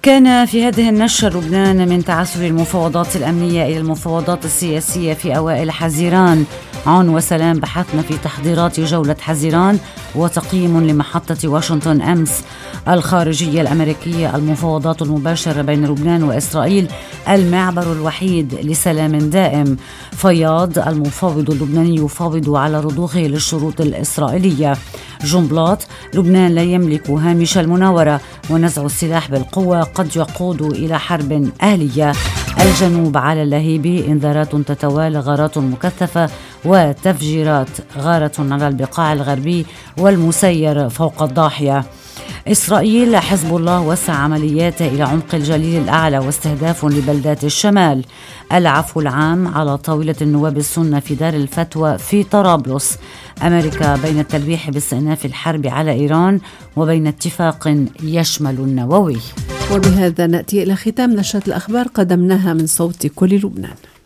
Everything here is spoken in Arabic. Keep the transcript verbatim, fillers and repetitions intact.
كان في هذه النشرة لبنان من تعثر المفاوضات الأمنية إلى المفاوضات السياسية في أوائل حزيران. عون وسلام بحثنا في تحضيرات جولة حزيران وتقييم لمحطة واشنطن أمس. الخارجية الأمريكية: المفاوضات المباشرة بين لبنان وإسرائيل المعبر الوحيد لسلام دائم. فياض: المفاوض اللبناني يفاوض على رضوخه للشروط الإسرائيلية. جنبلاط: لبنان لا يملك هامش المناورة ونزع السلاح بالقوة قد يقود إلى حرب أهلية. الجنوب: على اللهيبي إنذارات تتوالى، غارات مكثفة وتفجيرات، غارة على البقاع الغربي والمسير فوق الضاحية. إسرائيل: حزب الله وسع عملياته إلى عمق الجليل الأعلى واستهداف لبلدات الشمال. العفو العام على طاولة النواب السنة في دار الفتوى في طرابلس. أمريكا بين التلويح باستئناف الحرب على إيران وبين اتفاق يشمل النووي. وبهذا نأتي إلى ختام نشرة الأخبار قدمناها من صوت كل لبنان.